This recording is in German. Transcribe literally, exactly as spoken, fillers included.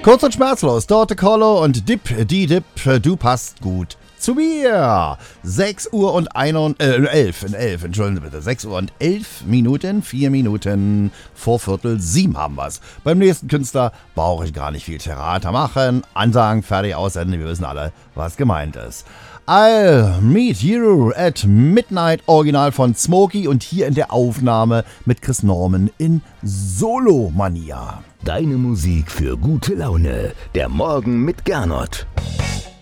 Kurz und schmerzlos, Dorte Collo und Dip, die Dip, du passt gut zu mir. sechs Uhr und ein, äh, elf, elf, entschuldigen Sie bitte, sechs Uhr und elf Minuten, vier Minuten vor Viertel sieben haben wir's. Beim nächsten Künstler brauche ich gar nicht viel Theater machen, Ansagen, fertig, aussenden, wir wissen alle, was gemeint ist. I'll Meet You at Midnight, Original von Smokey und hier in der Aufnahme mit Chris Norman in Solo-Mania. Deine Musik für gute Laune. Der Morgen mit Gernot.